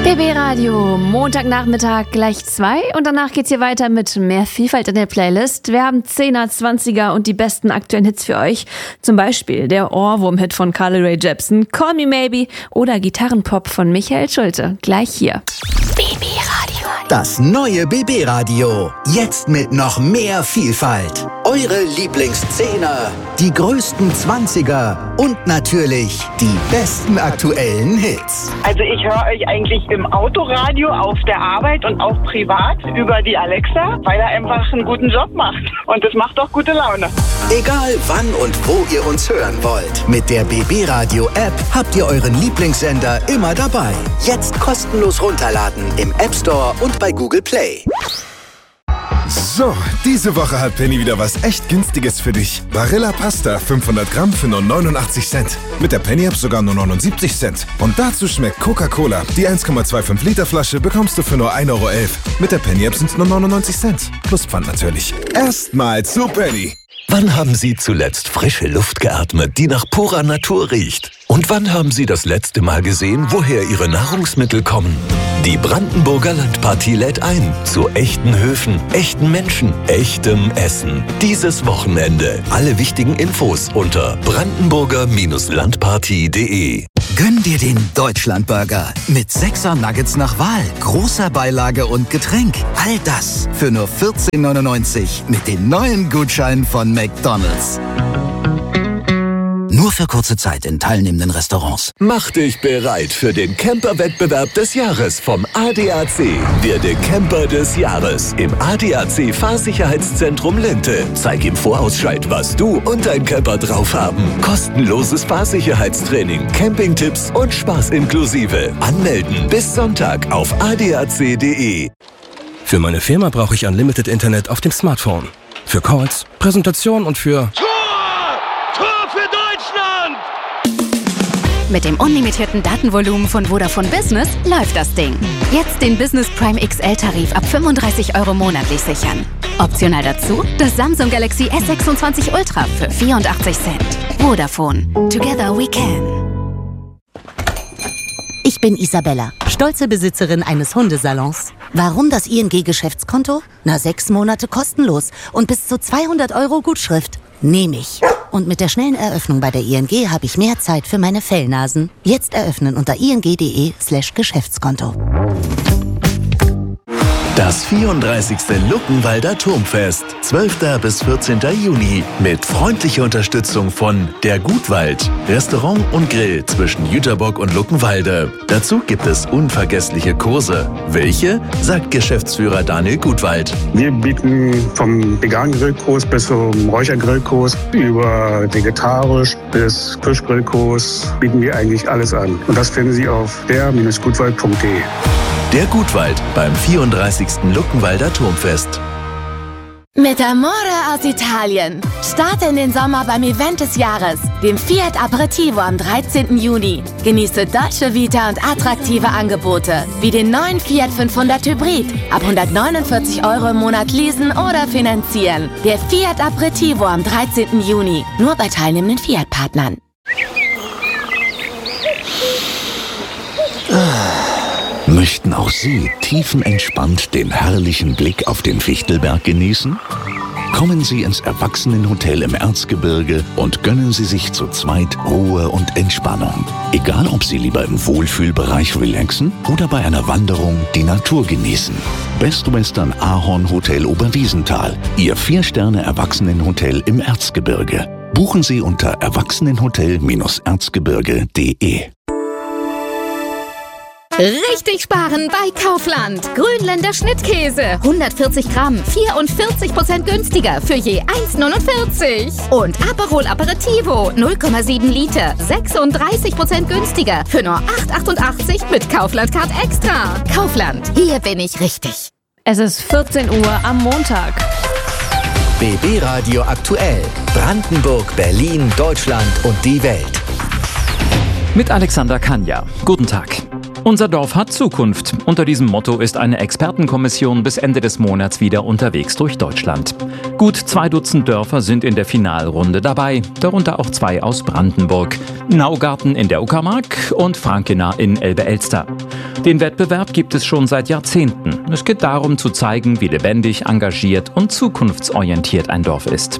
BB Radio, Montagnachmittag gleich 2 und danach geht's hier weiter mit mehr Vielfalt in der Playlist. Wir haben 10er, 20er und die besten aktuellen Hits für euch. Zum Beispiel der Ohrwurm-Hit von Carly Rae Jepsen, Call Me Maybe oder Gitarrenpop von Michael Schulte. Gleich hier. BB Radio. Das neue BB Radio. Jetzt mit noch mehr Vielfalt. Eure Lieblingszehner, die größten 20er und natürlich die besten aktuellen Hits. Also ich höre euch eigentlich im Autoradio, auf der Arbeit und auch privat über die Alexa, weil er einfach einen guten Job macht. Und das macht auch gute Laune. Egal wann und wo ihr uns hören wollt, mit der BB Radio App habt ihr euren Lieblingssender immer dabei. Jetzt kostenlos runterladen im App Store und bei Google Play. So, diese Woche hat Penny wieder was echt Günstiges für dich. Barilla Pasta 500 Gramm für nur 89 Cent. Mit der Penny App sogar nur 79 Cent. Und dazu schmeckt Coca-Cola. Die 1,25 Liter Flasche bekommst du für nur 1,11 Euro. Mit der Penny App sind es nur 99 Cent. Plus Pfand natürlich. Erstmal zu Penny. Wann haben Sie zuletzt frische Luft geatmet, die nach purer Natur riecht? Und wann haben Sie das letzte Mal gesehen, woher Ihre Nahrungsmittel kommen? Die Brandenburger Landpartie lädt ein zu echten Höfen, echten Menschen, echtem Essen. Dieses Wochenende. Alle wichtigen Infos unter brandenburger-landpartie.de. Gönn dir den Deutschlandburger mit 6er Nuggets nach Wahl, großer Beilage und Getränk. All das für nur 14,99 mit den neuen Gutscheinen von McDonald's. Nur für kurze Zeit in teilnehmenden Restaurants. Mach dich bereit für den Camper-Wettbewerb des Jahres vom ADAC. Werde Camper des Jahres im ADAC Fahrsicherheitszentrum Linte. Zeig im Vorausscheid, was du und dein Camper drauf haben. Kostenloses Fahrsicherheitstraining, Campingtipps und Spaß inklusive. Anmelden bis Sonntag auf adac.de. Für meine Firma brauche ich Unlimited Internet auf dem Smartphone. Für Calls, Präsentation und für... Mit dem unlimitierten Datenvolumen von Vodafone Business läuft das Ding. Jetzt den Business Prime XL-Tarif ab 35 € monatlich sichern. Optional dazu das Samsung Galaxy S26 Ultra für 84 Cent. Vodafone. Together we can. Ich bin Isabella, stolze Besitzerin eines Hundesalons. Warum das ING-Geschäftskonto? 6 Monate kostenlos und bis zu 200 € Gutschrift. Nehme ich. Und mit der schnellen Eröffnung bei der ING habe ich mehr Zeit für meine Fellnasen. Jetzt eröffnen unter ing.de/Geschäftskonto. Das 34. Luckenwalder Turmfest, 12. bis 14. Juni, mit freundlicher Unterstützung von Der Gutwald, Restaurant und Grill zwischen Jüterbock und Luckenwalde. Dazu gibt es unvergessliche Kurse. Welche? Sagt Geschäftsführer Daniel Gutwald. Wir bieten vom veganen Grillkurs bis zum Räuchergrillkurs über vegetarisch bis Fischgrillkurs bieten wir eigentlich alles an. Und das finden Sie auf der-gutwald.de. Der Gutwald beim 34. Luckenwalder Turmfest. Mit Amore aus Italien. Starte in den Sommer beim Event des Jahres, dem Fiat Aperitivo am 13. Juni. Genieße Dolce Vita und attraktive Angebote, wie den neuen Fiat 500 Hybrid. Ab 149 € im Monat leasen oder finanzieren. Der Fiat Aperitivo am 13. Juni. Nur bei teilnehmenden Fiat-Partnern. Möchten auch Sie tiefenentspannt den herrlichen Blick auf den Fichtelberg genießen? Kommen Sie ins Erwachsenenhotel im Erzgebirge und gönnen Sie sich zu zweit Ruhe und Entspannung. Egal, ob Sie lieber im Wohlfühlbereich relaxen oder bei einer Wanderung die Natur genießen. Best Western Ahorn Hotel Oberwiesenthal, Ihr 4-Sterne-Erwachsenenhotel im Erzgebirge. Buchen Sie unter erwachsenenhotel-erzgebirge.de. Richtig sparen bei Kaufland. Grünländer Schnittkäse. 140 Gramm, 44% günstiger für je 1,49. Und Aperol Aperitivo, 0,7 Liter, 36% günstiger für nur 8,88 mit Kaufland Card Extra. Kaufland, hier bin ich richtig. Es ist 14 Uhr am Montag. BB Radio aktuell. Brandenburg, Berlin, Deutschland und die Welt. Mit Alexander Kanja. Guten Tag. Unser Dorf hat Zukunft. Unter diesem Motto ist eine Expertenkommission bis Ende des Monats wieder unterwegs durch Deutschland. Gut 2 Dutzend Dörfer sind in der Finalrunde dabei, darunter auch 2 aus Brandenburg. Naugarten in der Uckermark und Frankena in Elbe-Elster. Den Wettbewerb gibt es schon seit Jahrzehnten. Es geht darum zu zeigen, wie lebendig, engagiert und zukunftsorientiert ein Dorf ist.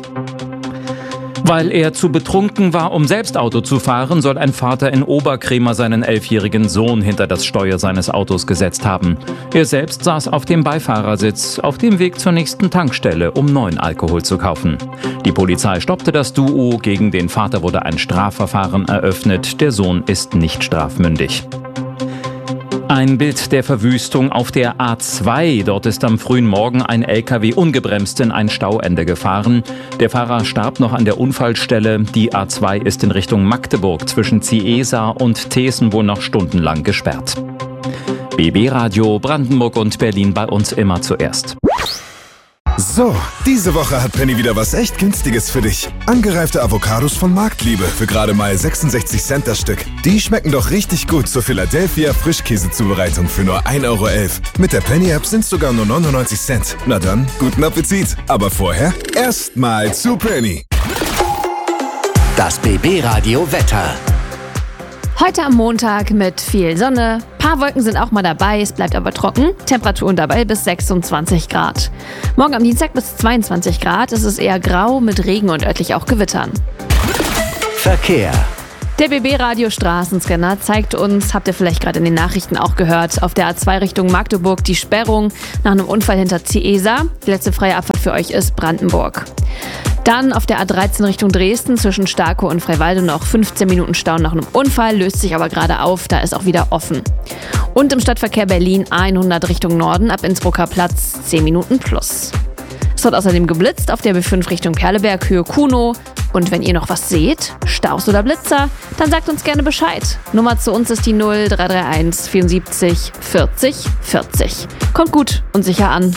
Weil er zu betrunken war, um selbst Auto zu fahren, soll ein Vater in Oberkremer seinen 11-jährigen Sohn hinter das Steuer seines Autos gesetzt haben. Er selbst saß auf dem Beifahrersitz, auf dem Weg zur nächsten Tankstelle, um neuen Alkohol zu kaufen. Die Polizei stoppte das Duo, gegen den Vater wurde ein Strafverfahren eröffnet, der Sohn ist nicht strafmündig. Ein Bild der Verwüstung auf der A2. Dort ist am frühen Morgen ein LKW ungebremst in ein Stauende gefahren. Der Fahrer starb noch an der Unfallstelle. Die A2 ist in Richtung Magdeburg zwischen Ciesa und Thesen wohl noch stundenlang gesperrt. BB Radio Brandenburg und Berlin, bei uns immer zuerst. So, diese Woche hat Penny wieder was echt Günstiges für dich. Angereifte Avocados von Marktliebe für gerade mal 66 Cent das Stück. Die schmecken doch richtig gut zur Philadelphia Frischkäsezubereitung für nur 1,11 Euro. Mit der Penny-App sind es sogar nur 99 Cent. Na dann, guten Appetit. Aber vorher erstmal zu Penny. Das BB-Radio Wetter. Heute am Montag mit viel Sonne. Paar Wolken sind auch mal dabei, es bleibt aber trocken. Temperaturen dabei bis 26 Grad. Morgen am Dienstag bis 22 Grad. Es ist eher grau mit Regen und örtlich auch Gewittern. Verkehr. Der BB-Radio Straßenscanner zeigt uns, habt ihr vielleicht gerade in den Nachrichten auch gehört, auf der A2 Richtung Magdeburg die Sperrung nach einem Unfall hinter Ciesa. Die letzte freie Abfahrt für euch ist Brandenburg. Dann auf der A13 Richtung Dresden zwischen Starkow und Freiwalde noch 15 Minuten Stau nach einem Unfall, löst sich aber gerade auf, da ist auch wieder offen. Und im Stadtverkehr Berlin 100 Richtung Norden ab Innsbrucker Platz 10 Minuten plus. Es wird außerdem geblitzt auf der B5 Richtung Perleberg, Höhe Kuno. Und wenn ihr noch was seht, Staus oder Blitzer, dann sagt uns gerne Bescheid. Nummer zu uns ist die 0331 74 40 40. Kommt gut und sicher an.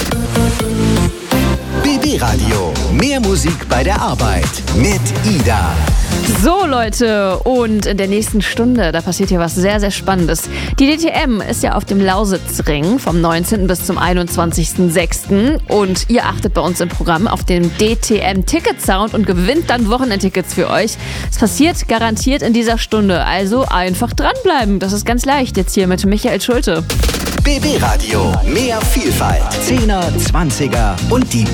BB Radio. Mehr Musik bei der Arbeit mit Ida. So Leute, und in der nächsten Stunde, da passiert hier was sehr, sehr Spannendes. Die DTM ist ja auf dem Lausitzring vom 19. bis zum 21.06. Und ihr achtet bei uns im Programm auf den DTM-Ticket-Sound und gewinnt dann Wochenendtickets für euch. Es passiert garantiert in dieser Stunde, also einfach dranbleiben. Das ist ganz leicht, jetzt hier mit Michael Schulte. BB Radio. Mehr Vielfalt. 10er, 20er und die